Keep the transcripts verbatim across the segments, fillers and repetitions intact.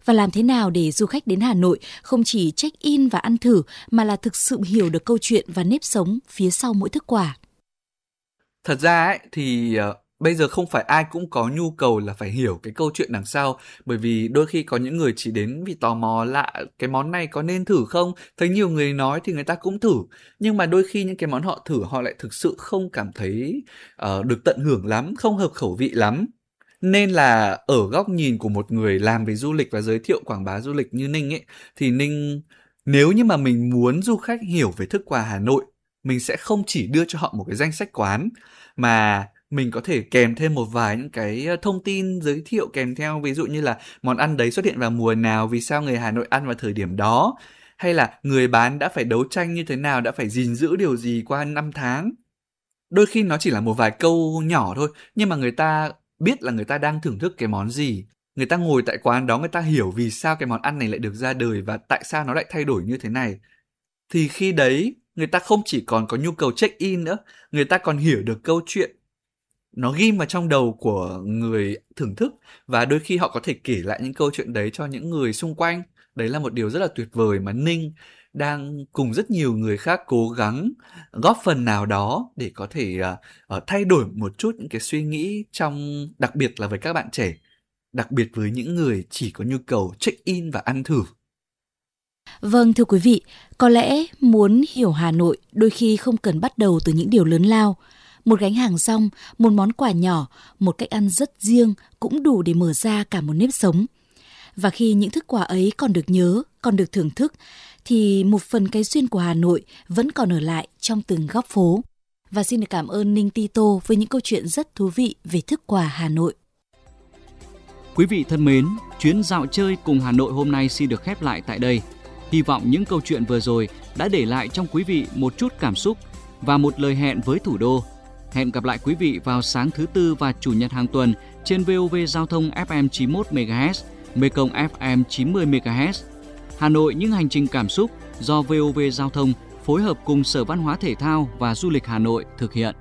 Và làm thế nào để du khách đến Hà Nội không chỉ check-in và ăn thử mà là thực sự hiểu được câu chuyện và nếp sống phía sau mỗi thức quà? Thật ra ấy, thì uh, bây giờ không phải ai cũng có nhu cầu là phải hiểu cái câu chuyện đằng sau. Bởi vì đôi khi có những người chỉ đến vì tò mò lạ cái món này có nên thử không. Thấy nhiều người nói thì người ta cũng thử. Nhưng mà đôi khi những cái món họ thử họ lại thực sự không cảm thấy uh, được tận hưởng lắm, không hợp khẩu vị lắm. Nên là ở góc nhìn của một người làm về du lịch và giới thiệu quảng bá du lịch như Ninh ấy, thì Ninh nếu như mà mình muốn du khách hiểu về thức quà Hà Nội, mình sẽ không chỉ đưa cho họ một cái danh sách quán, mà mình có thể kèm thêm một vài những cái thông tin giới thiệu kèm theo, ví dụ như là món ăn đấy xuất hiện vào mùa nào, vì sao người Hà Nội ăn vào thời điểm đó, hay là người bán đã phải đấu tranh như thế nào, đã phải gìn giữ điều gì qua năm tháng. Đôi khi nó chỉ là một vài câu nhỏ thôi, nhưng mà người ta biết là người ta đang thưởng thức cái món gì. Người ta ngồi tại quán đó, người ta hiểu vì sao cái món ăn này lại được ra đời và tại sao nó lại thay đổi như thế này. Thì khi đấy, người ta không chỉ còn có nhu cầu check-in nữa, người ta còn hiểu được câu chuyện. Nó ghim vào trong đầu của người thưởng thức và đôi khi họ có thể kể lại những câu chuyện đấy cho những người xung quanh. Đấy là một điều rất là tuyệt vời mà Ninh đang cùng rất nhiều người khác cố gắng góp phần nào đó để có thể uh, uh, thay đổi một chút những cái suy nghĩ trong, đặc biệt là với các bạn trẻ, đặc biệt với những người chỉ có nhu cầu check-in và ăn thử. Vâng, thưa quý vị, có lẽ muốn hiểu Hà Nội đôi khi không cần bắt đầu từ những điều lớn lao. Một gánh hàng rong, một món quà nhỏ, một cách ăn rất riêng cũng đủ để mở ra cả một nếp sống. Và khi những thức quà ấy còn được nhớ, còn được thưởng thức, thì một phần cái duyên của Hà Nội vẫn còn ở lại trong từng góc phố. Và xin được cảm ơn Ninh Tito với những câu chuyện rất thú vị về thức quà Hà Nội. Quý vị thân mến, chuyến dạo chơi cùng Hà Nội hôm nay xin được khép lại tại đây. Hy vọng những câu chuyện vừa rồi đã để lại trong quý vị một chút cảm xúc và một lời hẹn với thủ đô. Hẹn gặp lại quý vị vào sáng thứ Tư và Chủ nhật hàng tuần trên vê o vê Giao thông ép em chín mươi mốt mê ga héc, Mekong ép em chín mươi mê ga héc. Hà Nội những hành trình cảm xúc do vê o vê Giao thông phối hợp cùng Sở Văn hóa Thể thao và Du lịch Hà Nội thực hiện.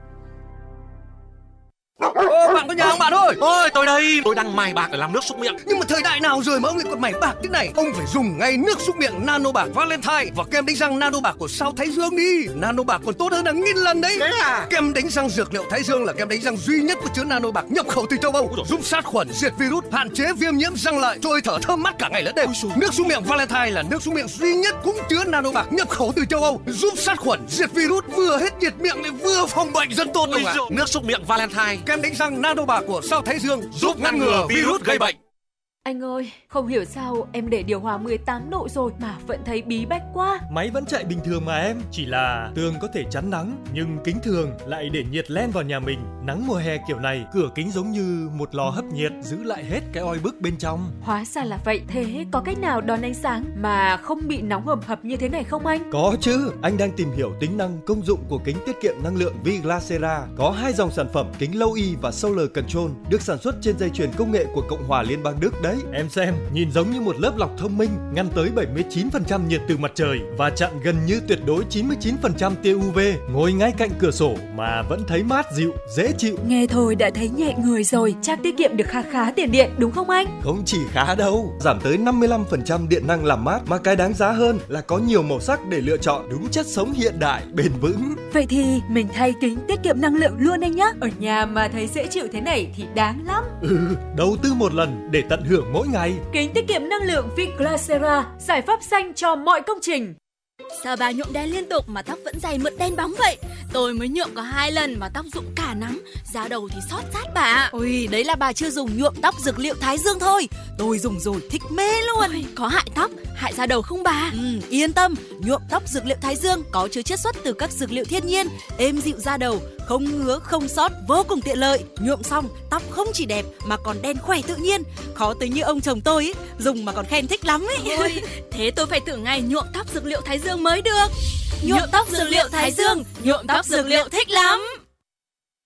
Ô, bạn có nhà không bạn ơi? Ôi, tôi đây, tôi đang mài bạc để làm nước súc miệng. Nhưng mà thời đại nào rồi mà ông lại còn mài bạc thế này? Ông phải dùng ngay nước súc miệng Nano Bạc Valentine và kem đánh răng Nano Bạc của Sao Thái Dương đi. Nano Bạc còn tốt hơn là nghìn lần đấy. Thế à? Kem đánh răng dược liệu Thái Dương là kem đánh răng duy nhất có chứa Nano Bạc nhập khẩu từ châu Âu, giúp sát khuẩn, diệt virus, hạn chế viêm nhiễm răng lợi, trôi thở thơm mát cả ngày lẫn đêm. Nước súc miệng Valentine là nước súc miệng duy nhất cũng chứa Nano Bạc nhập khẩu từ châu Âu, giúp sát khuẩn, diệt virus, vừa hết nhiệt miệng lại vừa phòng bệnh, rất tốt luôn ạ. Nước súc miệng Valentine, kem đánh răng Nano Bạc của Sao Thái Dương giúp ngăn ngừa virus gây bệnh. Anh ơi, không hiểu sao em để điều hòa mười tám độ rồi mà vẫn thấy bí bách quá. Máy vẫn chạy bình thường mà em, chỉ là tường có thể chắn nắng, nhưng kính thường lại để nhiệt len vào nhà mình. Nắng mùa hè kiểu này, cửa kính giống như một lò hấp nhiệt, giữ lại hết cái oi bức bên trong. Hóa ra là vậy, thế có cách nào đón ánh sáng mà không bị nóng hầm hập như thế này không anh? Có chứ, anh đang tìm hiểu tính năng công dụng của kính tiết kiệm năng lượng Viglasera. Có hai dòng sản phẩm kính Low E và Solar Control được sản xuất trên dây chuyền công nghệ của Cộng hòa Liên bang Đức đấy. Em xem, nhìn giống như một lớp lọc thông minh, ngăn tới bảy mươi chín phần trăm nhiệt từ mặt trời và chặn gần như tuyệt đối chín mươi chín phần trăm tia u vê. Ngồi ngay cạnh cửa sổ mà vẫn thấy mát dịu, dễ chịu. Nghe thôi đã thấy nhẹ người rồi, chắc tiết kiệm được khá khá tiền điện đúng không anh? Không chỉ khá đâu, giảm tới năm mươi lăm phần trăm điện năng làm mát, mà cái đáng giá hơn là có nhiều màu sắc để lựa chọn, đúng chất sống hiện đại, bền vững. Vậy thì mình thay kính tiết kiệm năng lượng luôn anh nhé. Ở nhà mà thấy dễ chịu thế này thì đáng lắm. Ừ, đầu tư một lần để tận hưởng mỗi ngày. Kính tiết kiệm năng lượng Viglasera, giải pháp xanh cho mọi công trình. Sao bà nhuộm đen liên tục mà tóc vẫn dày mượt đen bóng vậy? Tôi mới nhuộm có hai lần mà tóc rụng cả nắng, da đầu thì xót rát bà. Ôi, đấy là bà chưa dùng nhuộm tóc dược liệu Thái Dương thôi. Tôi dùng rồi thích mê luôn. Ôi, có hại tóc, hại da đầu không bà? Ừ, yên tâm, nhuộm tóc dược liệu Thái Dương có chứa chiết xuất từ các dược liệu thiên nhiên, êm dịu da đầu, không ngứa, không xót, vô cùng tiện lợi. Nhuộm xong, tóc không chỉ đẹp mà còn đen khỏe tự nhiên. Khó tới như ông chồng tôi ấy, dùng mà còn khen thích lắm ấy. Ôi, thế tôi phải thử ngay nhuộm tóc dược liệu Thái Dương mới được. Nhuộm tóc dược liệu Thái Dương, nhuộm tóc dược liệu thích lắm.